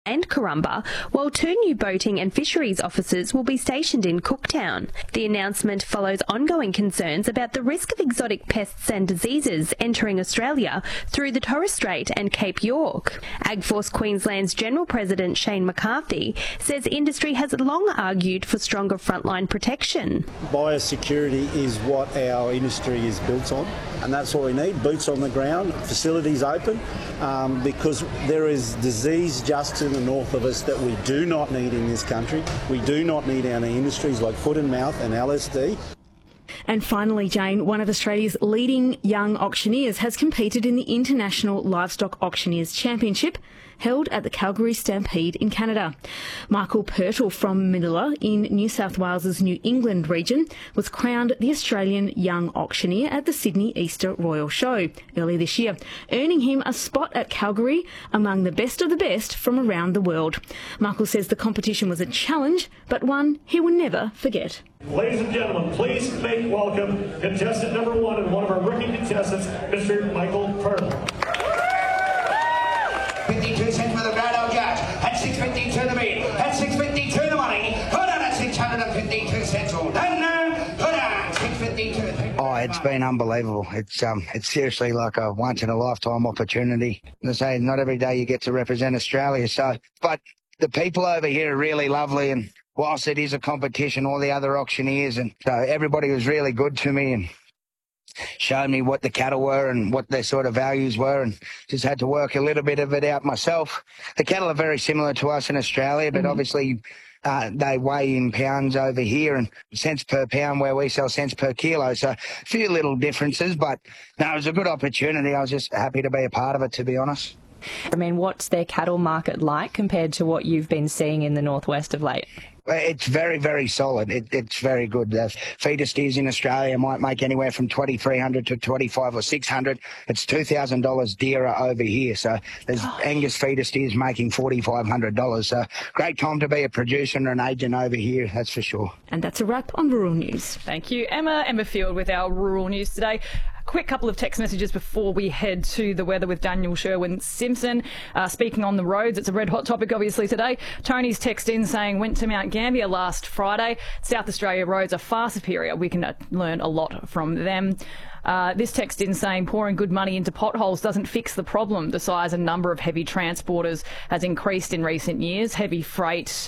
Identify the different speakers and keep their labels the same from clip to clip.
Speaker 1: and Corumba, while 2 new boating and fisheries officers will be stationed in Cooktown. The announcement follows ongoing concerns about the risk of exotic pests and diseases entering Australia through the Torres Strait and Cape York. AgForce Queensland's General President Shane McCarthy says industry has long argued for stronger frontline protection.
Speaker 2: Biosecurity is what our industry is built on, and that's what we need. Boots on the ground, facilities open, because there is disease just to the north of us that we do not need in this country. We do not need our industries like foot and mouth and LSD.
Speaker 3: And finally, Jane, one of Australia's leading young auctioneers has competed in the International Livestock Auctioneers Championship held at the Calgary Stampede in Canada. Michael Pirtle from Manila in New South Wales's New England region was crowned the Australian Young Auctioneer at the Sydney Easter Royal Show earlier this year, earning him a spot at Calgary among the best of the best from around the world. Michael says the competition was a challenge, but one he will never forget.
Speaker 4: Ladies and gentlemen, please make welcome contestant number 1 and one of our rookie contestants, Mr. Michael Pirtle.
Speaker 5: 52 cents for the grand old judge, at 6.52 the bid, at 6.52 the money, put on at 652 cents all done, put on 6.52.
Speaker 6: Oh, it's been unbelievable. It's seriously like a once in a lifetime opportunity. As I say, not every day you get to represent Australia. So, but the people over here are really lovely, and whilst it is a competition, all the other auctioneers, and so everybody was really good to me and showed me what the cattle were and what their sort of values were, and just had to work a little bit of it out myself. The cattle are very similar to us in Australia, but obviously they weigh in pounds over here and cents per pound where we sell cents per kilo. So a few little differences, but no, it was a good opportunity. I was just happy to be a part of it, to be honest.
Speaker 7: I mean, what's their cattle market like compared to what you've been seeing in the northwest of late?
Speaker 6: It's very, very solid. It's very good. The feeder steers in Australia might make anywhere from $2,300 to $2,500 or $600. It's $2,000 dearer over here. So there's Angus feeder steers making $4,500. So great time to be a producer and an agent over here, that's for sure.
Speaker 3: And that's a wrap on Rural News.
Speaker 7: Thank you, Emma. Emma Field with our Rural News today. Quick couple of text messages before we head to the weather with Daniel Sherwin-Simpson. Speaking on the roads, it's a red hot topic obviously today. Tony's text in saying, went to Mount Gambier last Friday. South Australia roads are far superior. We can learn a lot from them. This text in saying pouring good money into potholes doesn't fix the problem. The size and number of heavy transporters has increased in recent years. Heavy freight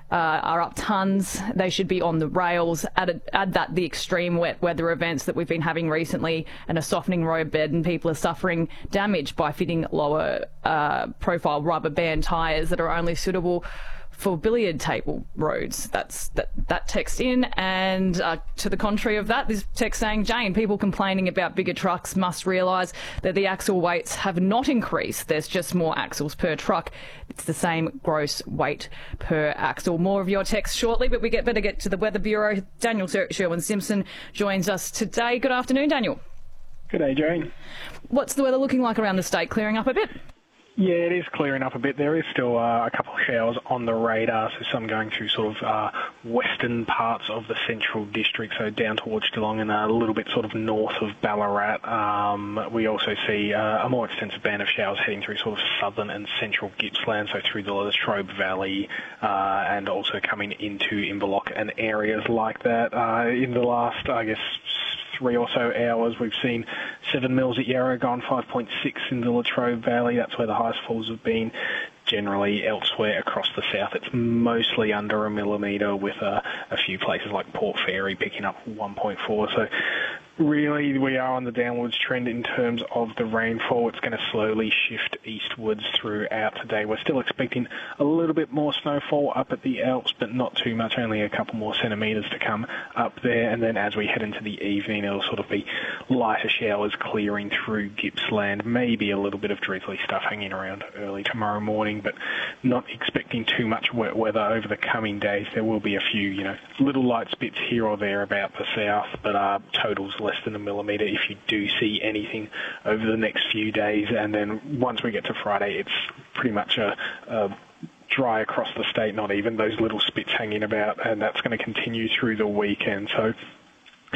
Speaker 7: are up tons. They should be on the rails. Add that the extreme wet weather events that we've been having recently and a softening road bed, and people are suffering damage by fitting lower profile rubber band tyres that are only suitable for billiard table roads. That's that text in. And to the contrary of that, this text saying, Jane, people complaining about bigger trucks must realise that the axle weights have not increased. There's just more axles per truck. It's the same gross weight per axle. More of your text shortly, but we better get to the Weather Bureau. Daniel Sherwin-Simpson joins us today. Good afternoon, Daniel.
Speaker 8: Good day, Jane.
Speaker 7: What's the weather looking like around the state? Clearing up a bit?
Speaker 8: Yeah, it is clearing up a bit. There is still a couple of showers on the radar, so some going through sort of western parts of the central district, so down towards Geelong and a little bit sort of north of Ballarat. We also see a more extensive band of showers heading through sort of southern and central Gippsland, so through the Latrobe Valley and also coming into Inverloch and areas like that. In the last, I guess, 3 or so hours, we've seen 7 mils at Yarra, gone 5.6 in the Latrobe Valley. That's where the highest falls have been. Generally, elsewhere across the south, it's mostly under a millimetre, with a few places like Port Fairy picking up 1.4. So really, we are on the downwards trend in terms of the rainfall. It's going to slowly shift eastwards throughout today. We're still expecting a little bit more snowfall up at the Alps, but not too much, only a couple more centimetres to come up there. And then as we head into the evening, it'll sort of be lighter showers clearing through Gippsland, maybe a little bit of drizzly stuff hanging around early tomorrow morning, but not expecting too much wet weather over the coming days. There will be a few, little light spits here or there about the south, but totals less than a millimetre if you do see anything over the next few days. And then once we get to Friday, it's pretty much a dry across the state, not even those little spits hanging about, and that's going to continue through the weekend. So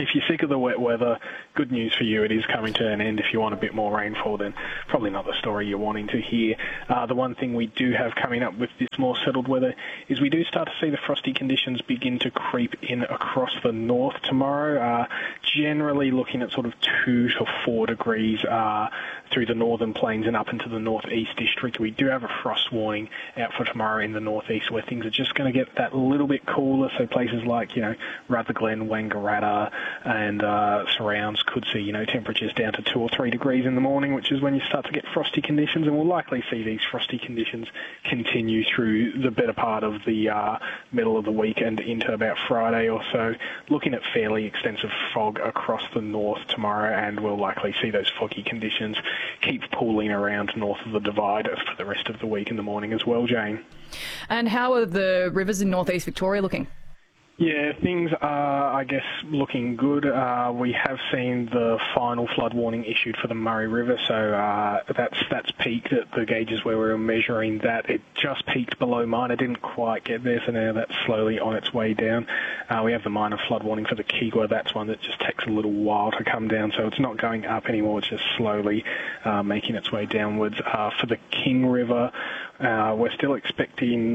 Speaker 8: if you're sick of the wet weather, good news for you, it is coming to an end. If you want a bit more rainfall, then probably not the story you're wanting to hear. The one thing we do have coming up with this more settled weather is we do start to see the frosty conditions begin to creep in across the north tomorrow, generally looking at sort of 2 to 4 degrees through the northern plains and up into the northeast district. We do have a frost warning out for tomorrow in the northeast, where things are just going to get that little bit cooler. So places like, Rutherglen, Wangaratta and surrounds could see, temperatures down to 2 or 3 degrees in the morning, which is when you start to get frosty conditions, and we'll likely see these frosty conditions continue through the better part of the middle of the week and into about Friday or so. Looking at fairly extensive fog across the north tomorrow, and we'll likely see those foggy conditions keep pooling around north of the Divide for the rest of the week in the morning as well, Jane.
Speaker 7: And how are the rivers in northeast Victoria looking?
Speaker 8: Yeah, things are, I guess, looking good. We have seen the final flood warning issued for the Murray River, so that's peaked at the gauges where we were measuring that. It just peaked below minor, didn't quite get there, so now that's slowly on its way down. We have the minor flood warning for the Kigwa. That's one that just takes a little while to come down, so it's not going up anymore. It's just slowly making its way downwards. For the King River, we're still expecting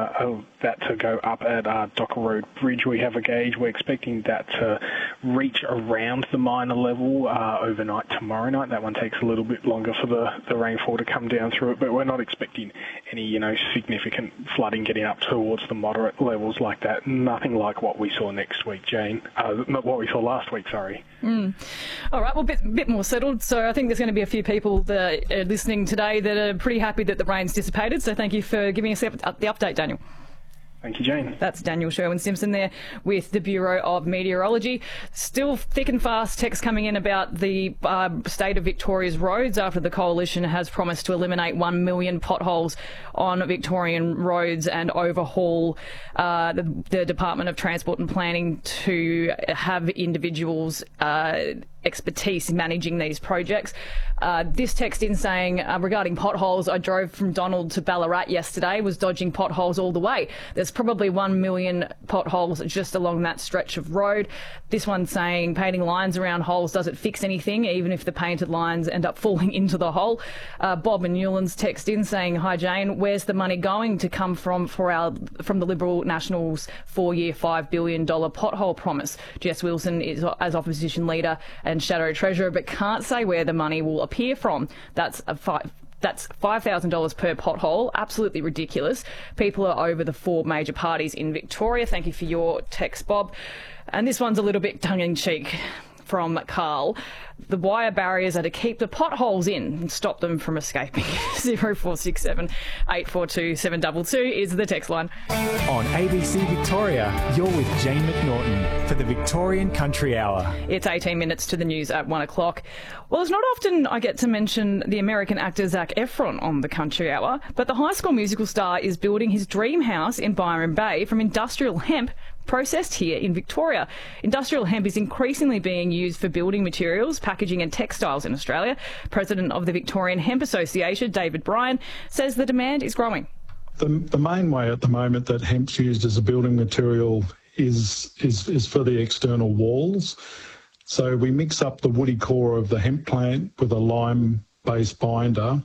Speaker 8: that to go up at Docker Road Bridge. We have a gauge. We're expecting that to reach around the minor level overnight tomorrow night. That one takes a little bit longer for the rainfall to come down through it, but we're not expecting any, significant flooding getting up towards the moderate levels like that. Nothing like what we saw next week, Jane. Not what we saw last week, sorry.
Speaker 7: All right, well, a bit more settled. So I think there's going to be a few people that are listening today that are pretty happy that the rain's dissipated. So thank you for giving us the update, Daniel.
Speaker 8: Thank you, Jane.
Speaker 7: That's Daniel Sherwin-Simpson there with the Bureau of Meteorology. Still thick and fast text coming in about the state of Victoria's roads after the Coalition has promised to eliminate 1 million potholes on Victorian roads and overhaul the Department of Transport and Planning to have individuals expertise managing these projects. This text in saying, regarding potholes, I drove from Donald to Ballarat yesterday, was dodging potholes all the way. There's probably 1 million potholes just along that stretch of road. This one's saying, painting lines around holes doesn't fix anything, even if the painted lines end up falling into the hole. Bob and Newlands text in saying, hi Jane, where's the money going to come from the Liberal Nationals' 4-year $5 billion pothole promise? Jess Wilson is as opposition leader and shadow treasurer, but can't say where the money will appear from. That's $5,000 per pothole. Absolutely ridiculous. People are over the 4 major parties in Victoria. Thank you for your text, Bob. And this one's a little bit tongue-in-cheek from Carl. The wire barriers are to keep the potholes in and stop them from escaping. 0467 842 722 is the text line.
Speaker 9: On ABC Victoria, you're with Jane McNaughton for the Victorian Country Hour.
Speaker 7: It's 18 minutes to the news at 1 o'clock. Well, it's not often I get to mention the American actor Zac Efron on the Country Hour, but the High School Musical star is building his dream house in Byron Bay from industrial hemp processed here in Victoria. Industrial hemp is increasingly being used for building materials, packaging and textiles in Australia. President of the Victorian Hemp Association, David Bryan, says the demand is growing.
Speaker 10: The main way at the moment that hemp's used as a building material is for the external walls. So we mix up the woody core of the hemp plant with a lime-based binder,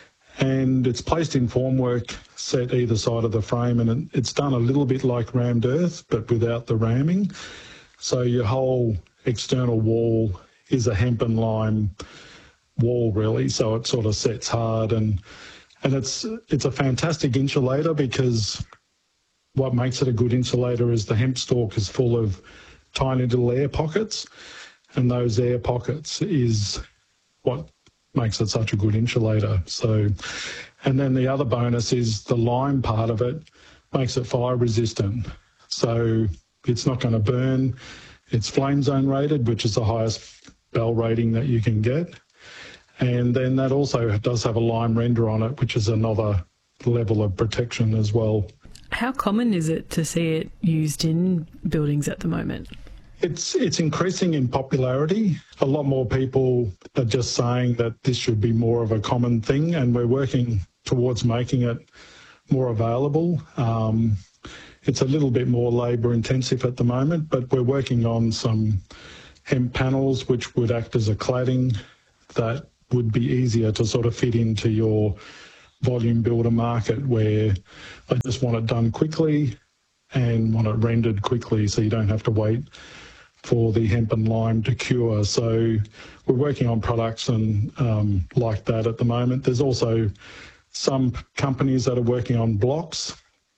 Speaker 10: and it's placed in formwork set either side of the frame, and it's done a little bit like rammed earth, but without the ramming. So your whole external wall is a hemp and lime wall, really, so it sort of sets hard, and it's a fantastic insulator, because what makes it a good insulator is the hemp stalk is full of tiny little air pockets, and those air pockets is what makes it such a good insulator. So, and then the other bonus is the lime part of it makes it fire resistant. So it's not going to burn. It's flame zone rated, which is the highest bell rating that you can get. And then that also does have a lime render on it, which is another level of protection as well.
Speaker 11: How common is it to see it used in buildings at the moment?
Speaker 10: It's increasing in popularity. A lot more people are just saying that this should be more of a common thing, and we're working towards making it more available. It's a little bit more labour intensive at the moment, but we're working on some hemp panels, which would act as a cladding that would be easier to sort of fit into your volume builder market, where they just want it done quickly and want it rendered quickly, so you don't have to wait for the hemp and lime to cure. So we're working on products and like that at the moment. There's also some companies that are working on blocks,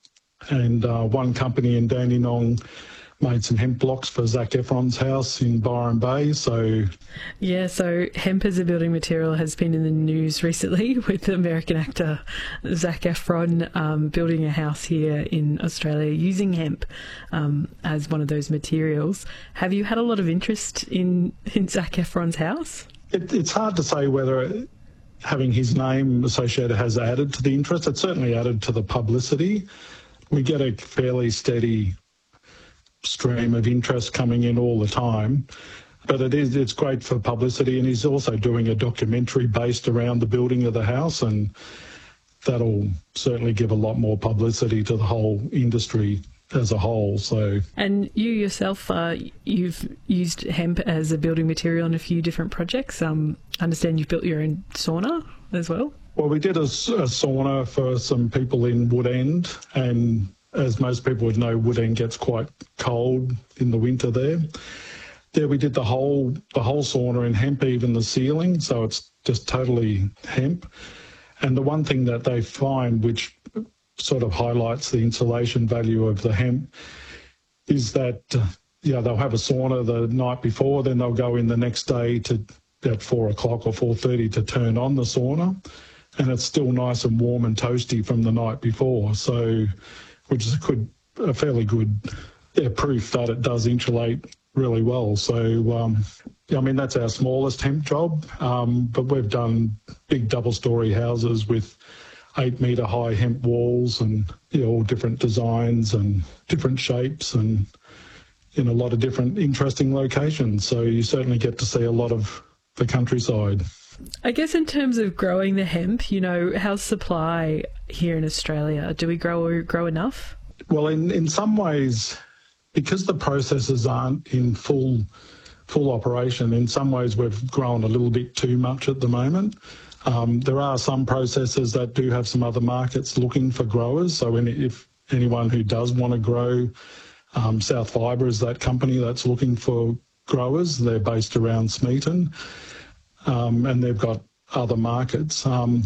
Speaker 10: and one company in Dandenong made some hemp blocks for Zac Efron's house in Byron Bay. So
Speaker 11: hemp as a building material has been in the news recently with American actor Zac Efron building a house here in Australia using hemp as one of those materials. Have you had a lot of interest in Zac Efron's house?
Speaker 10: It's hard to say whether having his name associated has added to the interest. It's certainly added to the publicity. We get a fairly steady stream of interest coming in all the time, but it's great for publicity, and he's also doing a documentary based around the building of the house, and that'll certainly give a lot more publicity to the whole industry as a whole. So, and
Speaker 11: you yourself, you've used hemp as a building material in a few different projects. I understand you've built your own sauna as well.
Speaker 10: Well, we did a sauna for some people in Woodend, and as most people would know, Woodend gets quite cold in the winter there. There we did the whole sauna in hemp, even the ceiling, so it's just totally hemp. And the one thing that they find, which sort of highlights the insulation value of the hemp, is that they'll have a sauna the night before, then they'll go in the next day at 4 o'clock or 4:30 to turn on the sauna, and it's still nice and warm and toasty from the night before. So, which is a fairly good proof that it does insulate really well. So, that's our smallest hemp job, but we've done big double-storey houses with 8-metre high hemp walls and all different designs and different shapes and in a lot of different interesting locations. So you certainly get to see a lot of the countryside.
Speaker 11: I guess in terms of growing the hemp, how's supply here in Australia? Do we grow enough?
Speaker 10: Well, in some ways, because the processes aren't in full operation, in some ways we've grown a little bit too much at the moment. There are some processors that do have some other markets looking for growers. So if anyone who does want to grow, South Fibre is that company that's looking for growers. They're based around Smeaton. And they've got other markets.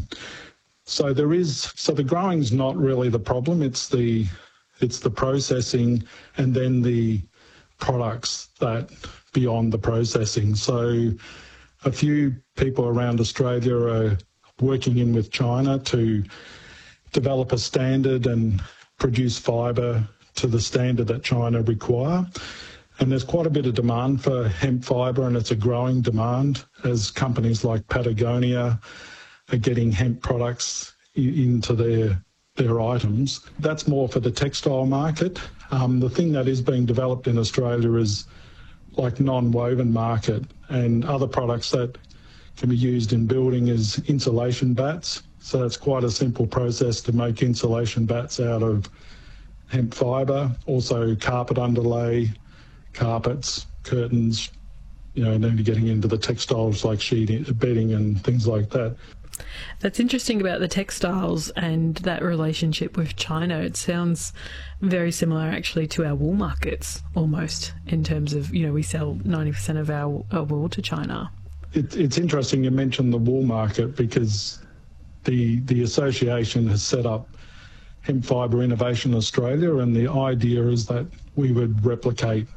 Speaker 10: So the growing's not really the problem. It's the processing and then the products that beyond the processing. So a few people around Australia are working in with China to develop a standard and produce fibre to the standard that China require. And there's quite a bit of demand for hemp fibre, and it's a growing demand as companies like Patagonia are getting hemp products into their items. That's more for the textile market. The thing that is being developed in Australia is like non-woven market, and other products that can be used in building is insulation bats. So it's quite a simple process to make insulation bats out of hemp fibre. Also carpet underlay, carpets, curtains, and then you're getting into the textiles like sheeting, bedding and things like that.
Speaker 11: That's interesting about the textiles and that relationship with China. It sounds very similar actually to our wool markets almost, in terms of, we sell 90% of our wool to China.
Speaker 10: It's interesting you mentioned the wool market, because the association has set up Hemp Fibre Innovation Australia, and the idea is that we would replicate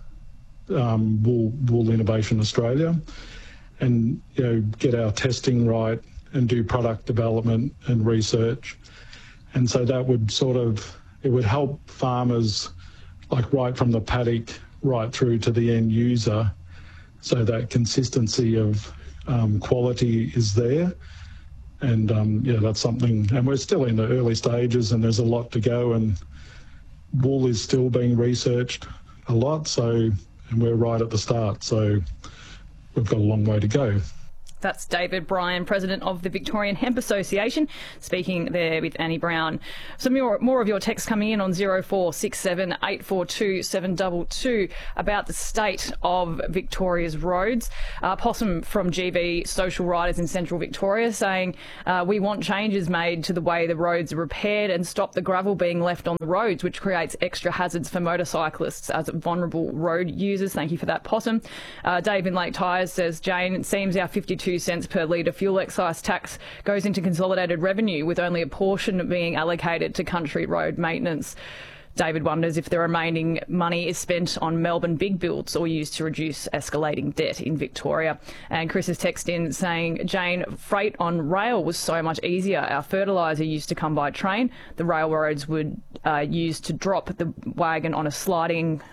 Speaker 10: Wool Innovation Australia and get our testing right and do product development and research. And so that would it would help farmers, like right from the paddock right through to the end user, so that consistency of quality is there. And that's something, and we're still in the early stages and there's a lot to go, and wool is still being researched a lot, and we're right at the start, so we've got a long way to go.
Speaker 7: That's David Bryan, President of the Victorian Hemp Association, speaking there with Annie Brown. Some more of your texts coming in on 0467 842 722 about the state of Victoria's roads. Possum from GB Social Riders in Central Victoria saying, we want changes made to the way the roads are repaired and stop the gravel being left on the roads, which creates extra hazards for motorcyclists as vulnerable road users. Thank you for that, Possum. Dave in Lake Tyres says, Jane, it seems our 52 cents per litre fuel excise tax goes into consolidated revenue with only a portion being allocated to country road maintenance. David wonders if the remaining money is spent on Melbourne big builds or used to reduce escalating debt in Victoria. And Chris has texted in saying, Jane, freight on rail was so much easier. Our fertiliser used to come by train. The railroads would use to drop the wagon on a sliding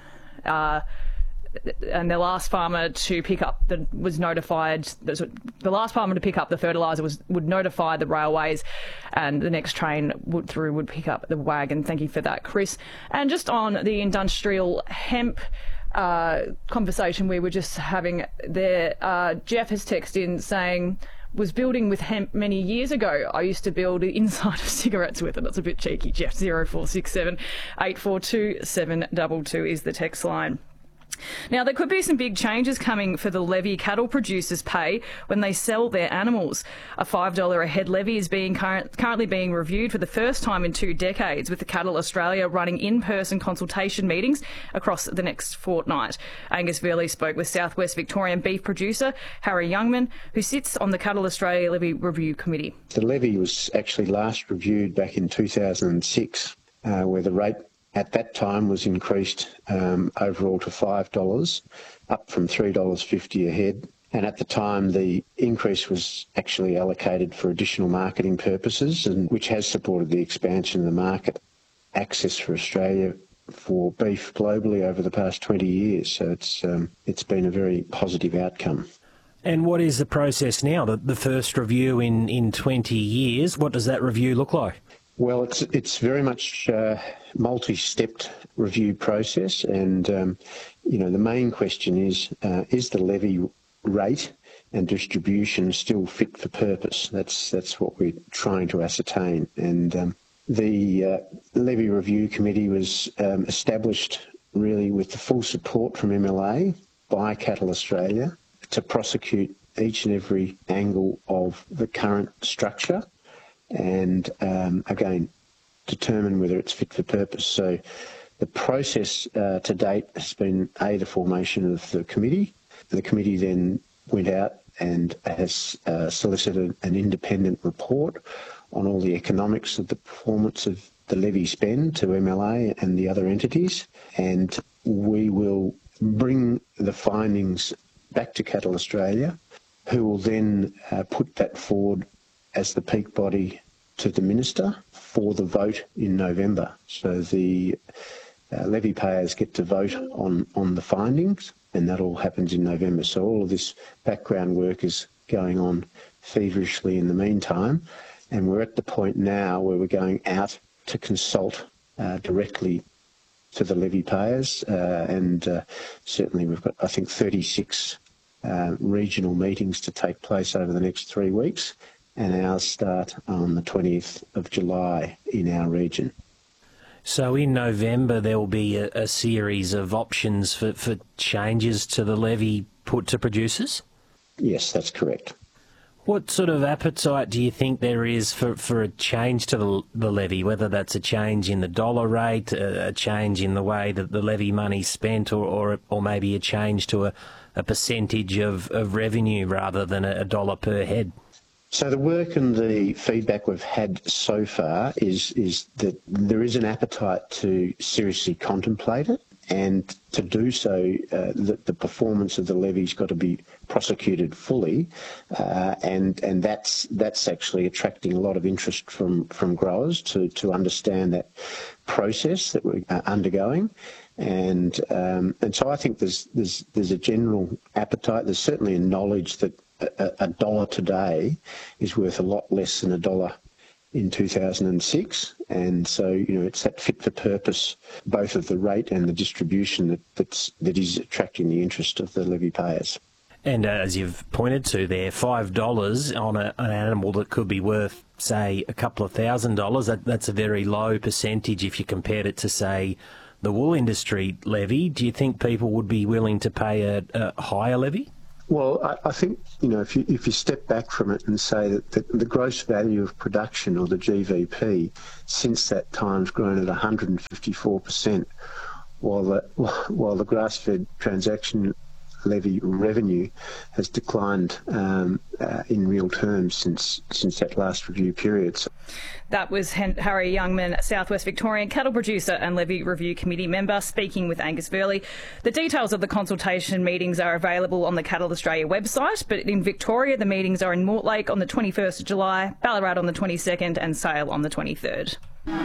Speaker 7: and the last farmer to pick up the fertiliser would notify the railways, and the next train would pick up the wagon. Thank you for that, Chris. And just on the industrial hemp conversation we were just having there, Jeff has texted in saying, was building with hemp many years ago. I used to build the inside of cigarettes with it. That's a bit cheeky, Jeff. 0467 842 722 is the text line. Now, there could be some big changes coming for the levy cattle producers pay when they sell their animals. A $5 a head levy is currently being reviewed for the first time in 2 decades, with the Cattle Australia running in-person consultation meetings across the next fortnight. Angus Vearley spoke with South West Victorian beef producer Harry Youngman, who sits on the Cattle Australia Levy Review Committee.
Speaker 12: The levy was actually last reviewed back in 2006, where the rate at that time was increased overall to $5, up from $3.50 a head. And at the time, the increase was actually allocated for additional marketing purposes, and which has supported the expansion of the market access for Australia for beef globally over the past 20 years. So it's been a very positive outcome.
Speaker 13: And what is the process now? The first review in 20 years, what does that review look like?
Speaker 12: Well, it's very much multi-stepped review process, and the main question is the levy rate and distribution still fit for purpose? That's what we're trying to ascertain. And the Levy Review Committee was established really with the full support from MLA by Cattle Australia to prosecute each and every angle of the current structure and, again, determine whether it's fit for purpose. So the process to date has been, the formation of the committee. The committee then went out and has solicited an independent report on all the economics of the performance of the levy spend to MLA and the other entities, and we will bring the findings back to Cattle Australia, who will then put that forward as the peak body to the Minister for the vote in November. So the levy payers get to vote on the findings, and that all happens in November. So all of this background work is going on feverishly in the meantime, and we're at the point now where we're going out to consult directly to the levy payers, and certainly we've got, I think, 36 regional meetings to take place over the next 3 weeks, and ours start on the 20th of July in our region.
Speaker 13: So in November there will be a series of options for changes to the levy put to producers?
Speaker 12: Yes, that's correct.
Speaker 13: What sort of appetite do you think there is for a change to the levy, whether that's a change in the dollar rate, a change in the way that the levy money's spent, or maybe a change to a percentage of revenue rather than a dollar per head?
Speaker 12: So the work and the feedback we've had so far is that there is an appetite to seriously contemplate it, and to do so, the performance of the levy's got to be prosecuted fully, and that's actually attracting a lot of interest from growers to understand that process that we're undergoing. And so I think there's a general appetite. There's certainly a knowledge that a dollar today is worth a lot less than a dollar in 2006, and so it's that fit for purpose, both of the rate and the distribution that is attracting the interest of the levy payers.
Speaker 13: And as you've pointed to there, $5 on an animal that could be worth, say, a couple of $1,000, that's a very low percentage if you compared it to, say, the wool industry levy. Do you think people would be willing to pay a higher levy?
Speaker 12: Well, I think, if you step back from it and say that the gross value of production, or the GVP, since that time's grown at 154%, while the grass-fed transaction levy revenue has declined in real terms since that last review period.
Speaker 7: That was Harry Youngman, Southwest Victorian cattle producer and Levy Review Committee member, speaking with Angus Verley. The details of the consultation meetings are available on the Cattle Australia website, but in Victoria the meetings are in Mortlake on the 21st of July, Ballarat on the 22nd and Sale on the 23rd.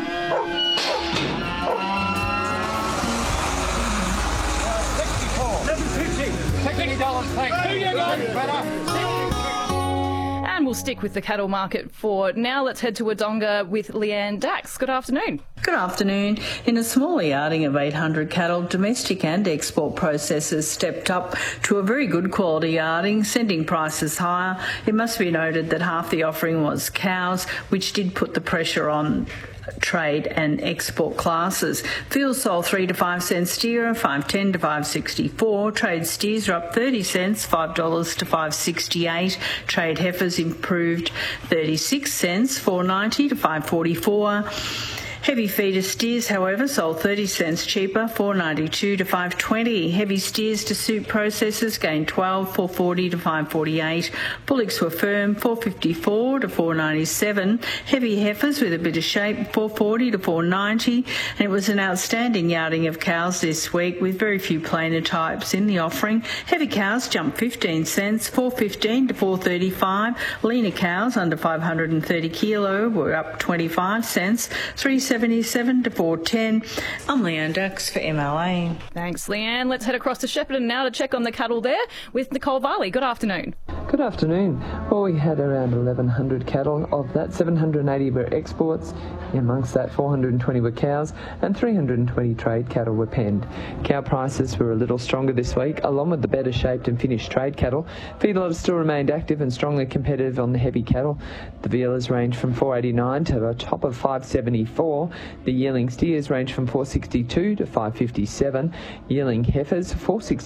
Speaker 7: And we'll stick with the cattle market for now. Let's head to Wodonga with Leanne Dax. Good afternoon.
Speaker 14: Good afternoon. In a smaller yarding of 800 cattle, domestic and export processors stepped up to a very good quality yarding, sending prices higher. It must be noted that half the offering was cows, which did put the pressure on trade and export classes. Veal sold 3 to 5 cents steer, 5.10 to 5.64. Trade steers are up 30 cents, $5 to 5.68. Trade heifers improved 36 cents, 4.90 to 5.44. Heavy feeder steers, however, sold 30 cents cheaper, $4.92 to $5.20. Heavy steers to suit processors gained 12, $4.40 to $5.48. Bullocks were firm, $4.54 to $4.97. Heavy heifers with a bit of shape, $4.40 to $4.90. And it was an outstanding yarding of cows this week, with very few plainer types in the offering. Heavy cows jumped 15 cents, $4.15 to $4.35. Leaner cows under 530 kilo were up 25 cents, $3.77 to $4.10. I'm Leanne Dax for MLA.
Speaker 7: Thanks, Leanne. Let's head across to Shepparton now to check on the cattle there with Nicole Varley. Good afternoon.
Speaker 15: Good afternoon. Well, we had around 1,100 cattle. Of that, 780 were exports. Amongst that, 420 were cows and 320 trade cattle were penned. Cow prices were a little stronger this week, along with the better shaped and finished trade cattle. Feedlots still remained active and strongly competitive on the heavy cattle. The vealers ranged from $4.89 to a top of $5.74. The yearling steers range from $4.62 to $5.57. Yearling heifers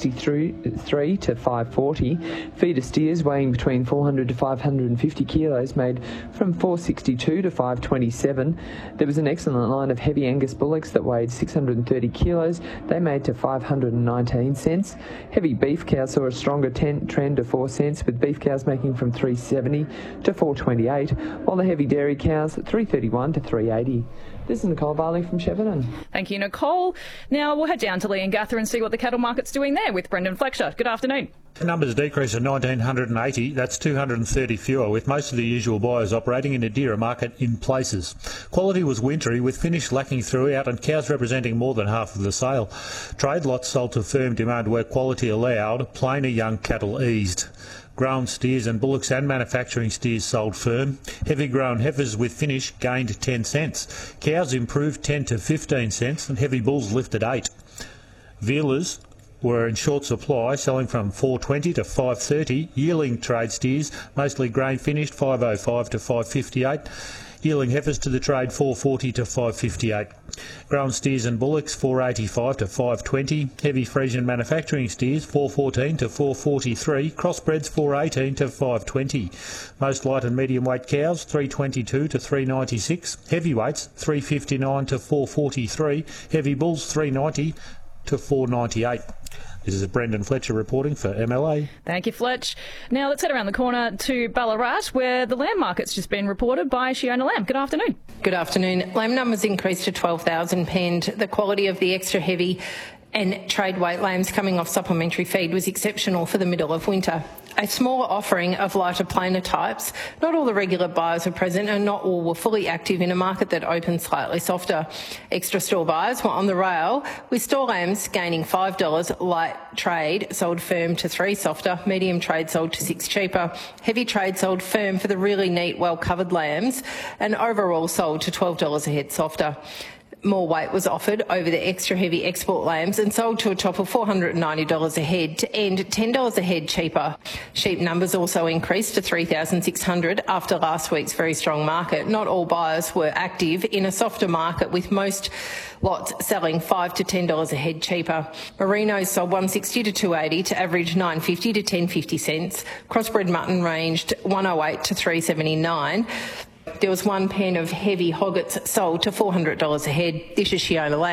Speaker 15: $4.63 to $5.40. Feeder steers weighing between 400 to 550 kilos made from $4.62 to $5.27. There was an excellent line of heavy Angus bullocks that weighed 630 kilos. They made to 519 cents. Heavy beef cows saw a stronger trend of 4 cents, with beef cows making from $3.70 to $4.28, while the heavy dairy cows $3.31 to $3.80. This is Nicole Varley from Shepparton.
Speaker 7: Thank you, Nicole. Now we'll head down to Leongatha and see what the cattle market's doing there with Brendan Fletcher. Good afternoon.
Speaker 16: The numbers decreased to 1,980. That's 230 fewer, with most of the usual buyers operating in a dearer market in places. Quality was wintry, with finish lacking throughout and cows representing more than half of the sale. Trade lots sold to firm demand where quality allowed, plainer young cattle eased. Grown steers and bullocks and manufacturing steers sold firm. Heavy grown heifers with finish gained 10 cents. Cows improved 10 to 15 cents and heavy bulls lifted 8. Vealers were in short supply, selling from $4.20 to $5.30. Yearling trade steers, mostly grain finished, $5.05 to $5.58. Yearling heifers to the trade, $4.40 to $5.58. Grown steers and bullocks, $4.85 to $5.20. Heavy Friesian manufacturing steers, $4.14 to $4.43. Crossbreds, $4.18 to $5.20. Most light and medium weight cows, $3.22 to $3.96. Heavyweights, $3.59 to $4.43. Heavy bulls, $3.90 to $4.98. This is Brendan Fletcher reporting for MLA.
Speaker 7: Thank you, Fletch. Now let's head around the corner to Ballarat, where the lamb market's just been reported by Shiona Lamb. Good afternoon.
Speaker 17: Good afternoon. Lamb numbers increased to 12,000 penned. The quality of the extra heavy and trade weight lambs coming off supplementary feed was exceptional for the middle of winter. A smaller offering of lighter plainer types. Not all the regular buyers were present and not all were fully active in a market that opened slightly softer. Extra store buyers were on the rail, with store lambs gaining $5. Light trade sold firm to $3 softer. Medium trade sold to $6 cheaper. Heavy trade sold firm for the really neat, well-covered lambs, and overall sold to $12 a head softer. More weight was offered over the extra heavy export lambs and sold to a top of $490 a head to end $10 a head cheaper. Sheep numbers also increased to 3,600 after last week's very strong market. Not all buyers were active in a softer market, with most lots selling $5 to $10 a head cheaper. Merinos sold $160 to $280 to average $9.50 to $10.50 cents. Crossbred mutton ranged $108 to $379. There was one pen of heavy hoggets sold to $400 a head. This is Shiona Lang.